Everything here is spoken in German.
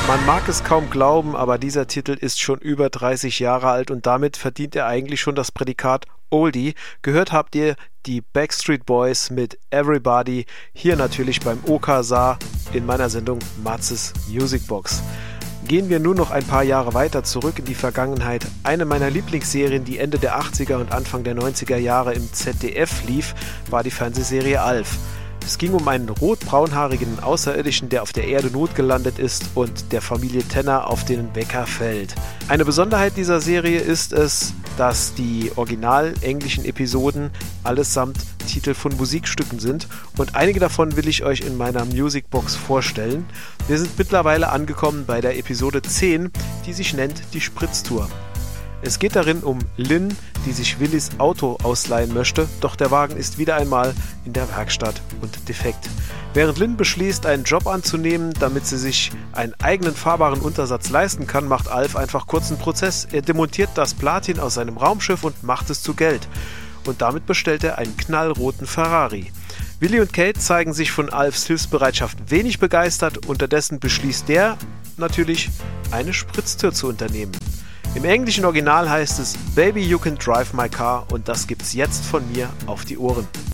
Man mag es kaum glauben, aber dieser Titel ist schon über 30 Jahre alt und damit verdient er eigentlich schon das Prädikat Oldie. Gehört habt ihr die Backstreet Boys mit Everybody, hier natürlich beim OK Saar in meiner Sendung Matzes Musicbox. Gehen wir nun noch ein paar Jahre weiter zurück in die Vergangenheit. Eine meiner Lieblingsserien, die Ende der 80er und Anfang der 90er Jahre im ZDF lief, war die Fernsehserie Alf. Es ging um einen rot-braunhaarigen Außerirdischen, der auf der Erde notgelandet ist und der Familie Tenner auf den Wecker fällt. Eine Besonderheit dieser Serie ist es, dass die original englischen Episoden allesamt Titel von Musikstücken sind und einige davon will ich euch in meiner Musicbox vorstellen. Wir sind mittlerweile angekommen bei der Episode 10, die sich nennt Die Spritztour. Es geht darin um Lynn, die sich Willys Auto ausleihen möchte, doch der Wagen ist wieder einmal in der Werkstatt und defekt. Während Lynn beschließt, einen Job anzunehmen, damit sie sich einen eigenen fahrbaren Untersatz leisten kann, macht Alf einfach kurzen Prozess. Er demontiert das Platin aus seinem Raumschiff und macht es zu Geld. Und damit bestellt er einen knallroten Ferrari. Willy und Kate zeigen sich von Alfs Hilfsbereitschaft wenig begeistert, unterdessen beschließt der natürlich, eine Spritztour zu unternehmen. Im englischen Original heißt es Baby You Can Drive My Car und das gibt's jetzt von mir auf die Ohren.